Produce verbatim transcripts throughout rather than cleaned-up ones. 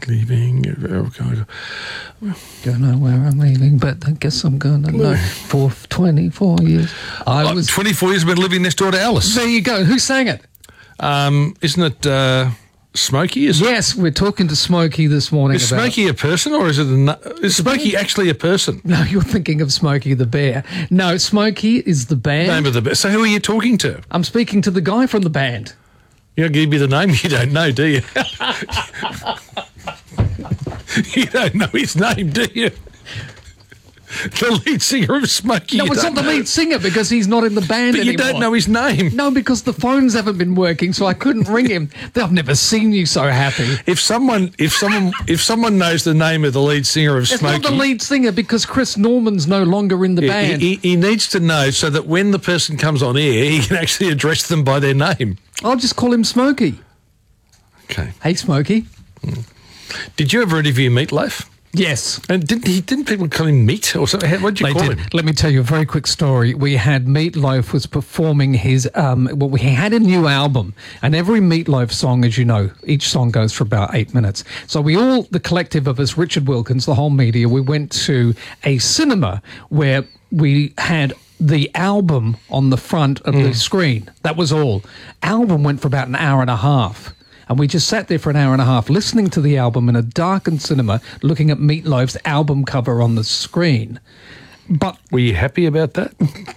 leaving. Don't know where I'm leaving, but I guess I'm going to know. For twenty-four years. I Oh, was. twenty-four years I've been living next door to Alice. There you go. Who sang it? Um, isn't it uh, Smokey? Is, Yes, we're talking to Smokey this morning is about... Smokey a person or is it a, nu- is Smokey actually a person? No, you're thinking of Smokey the Bear. No, Smokey is the band. Name of the So who are you talking to? I'm speaking to the guy from the band. You don't give me the name you don't know, do you? You don't know his name, do you? The lead singer of Smokey. No, you it's don't not the know. lead singer because he's not in the band But you anymore. don't know his name. No, because the phones haven't been working, so I couldn't ring him. I've never seen you so happy. If someone, if someone, if someone knows the name of the lead singer of It's Smokey, not the lead singer because Chris Norman's no longer in the he, band. he, he needs to know so that when the person comes on air, he can actually address them by their name. I'll just call him Smokey. Okay. Hey, Smokey. Did you ever interview Meatloaf? Yes. And didn't he? Didn't people call him Meat or something? What did you They call did. him? Let me tell you a very quick story. We had Meatloaf was performing his, um, well, we had a new album, and every Meatloaf song, as you know, each song goes for about eight minutes. So we all, the collective of us, Richard Wilkins, the whole media, we went to a cinema where we had the album on the front of the screen. That was all. Album went for about an hour and a half. And we just sat there for an hour and a half listening to the album in a darkened cinema, looking at Meatloaf's album cover on the screen. But Were you happy about that?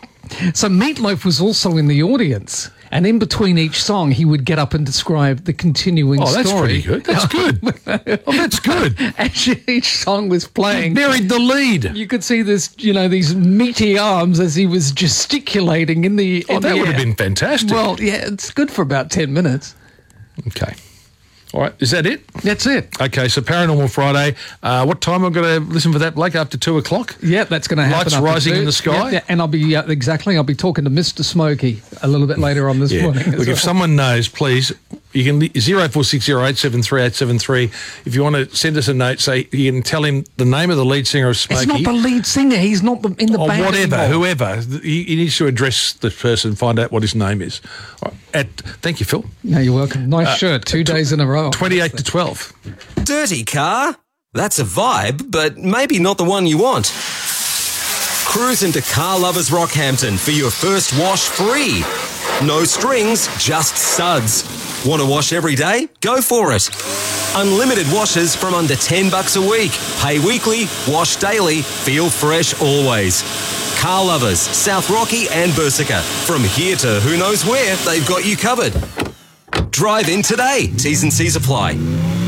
so Meatloaf was also in the audience. And in between each song, he would get up and describe the continuing Oh, that's story. pretty good. That's good. Oh, that's good. As each song was playing, Buried the lead. you could see this, you know, these meaty arms as he was gesticulating in the. Oh, in that the would have air. been fantastic. Well, yeah, it's good for about ten minutes. Okay. All right. Is that it? That's it. Okay. So Paranormal Friday. Uh, what time I'm going to listen for that, Blake? After two o'clock? Yeah, that's going to happen. Lights up rising at two. in the sky? Yeah, yeah, and I'll be, uh, exactly, I'll be talking to Mister Smokey a little bit later on this Yeah. morning. as Look, well. if someone knows, please, you can zero four six zero eight seven three eight seven three. If you want to send us a note, say you can tell him the name of the lead singer of Smokey. It's not the lead singer. He's not the, in the or band whatever, anymore. whoever. He, he needs to address the person, find out what his name is. All right. At, thank you, Phil. No, you're welcome. Nice Uh, shirt. Two days in a row. twenty-eight to twelve. Dirty car? That's a vibe, but maybe not the one you want. Cruise into Car Lovers Rockhampton for your first wash free. No strings, just suds. Want to wash every day? Go for it. Unlimited washes from under ten bucks a week. Pay weekly, wash daily, feel fresh always. Car Lovers, South Rocky and Bersica. From here to who knows where, they've got you covered. Drive in today. T's and C's apply.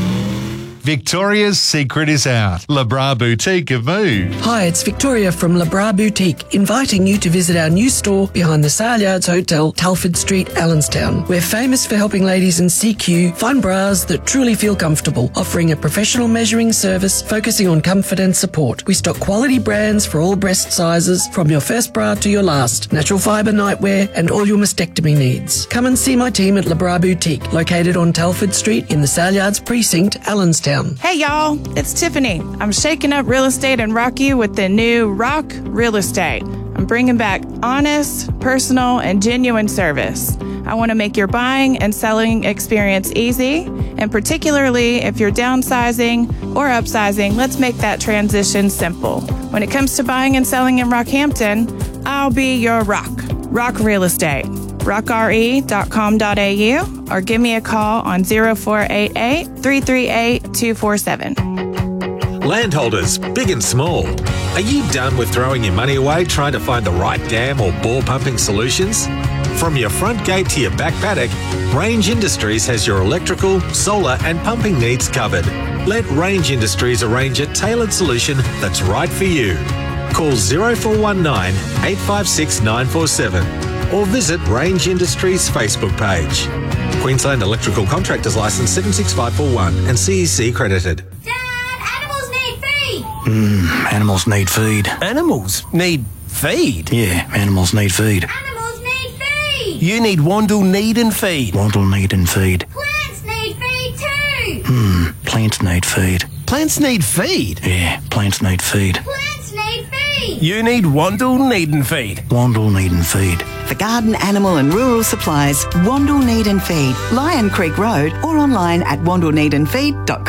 Victoria's secret is out. La Bra Boutique have moved. Hi, it's Victoria from La Bra Boutique, inviting you to visit our new store behind the Sale Yards Hotel, Telford Street, Allenstown. We're famous for helping ladies in C Q find bras that truly feel comfortable, offering a professional measuring service focusing on comfort and support. We stock quality brands for all breast sizes, from your first bra to your last, natural fibre nightwear and all your mastectomy needs. Come and see my team at La Bra Boutique, located on Telford Street in the Sale Yards Precinct, Allenstown. Hey y'all, it's Tiffany. I'm shaking up real estate and rock you with the new Rock Real Estate. I'm bringing back honest, personal, and genuine service. I want to make your buying and selling experience easy, and particularly if you're downsizing or upsizing, let's make that transition simple. When it comes to buying and selling in Rockhampton, I'll be your rock. Rock Real Estate. rock r e dot com dot a u or give me a call on zero four eight eight, three three eight, two four seven. Landholders, big and small. Are you done with throwing your money away trying to find the right dam or bore pumping solutions? From your front gate to your back paddock, Range Industries has your electrical, solar and pumping needs covered. Let Range Industries arrange a tailored solution that's right for you. Call zero four one nine, eight five six, nine four seven or visit Range Industries Facebook page. Queensland Electrical Contractors Licence seven six five four one and C E C accredited. Mm, animals need feed. Animals need feed? Yeah, animals need feed. Animals need feed. You need Wandle Need and Feed. Wandle need and feed. Plants need feed too. Hmm, plants need feed. Plants need feed? Yeah, plants need feed. Plants need feed. You need Wandle Need and Feed. Wandle need and feed. For garden, animal and rural supplies, Wandle Need and Feed, Lion Creek Road, or online at wandle need and feed dot com.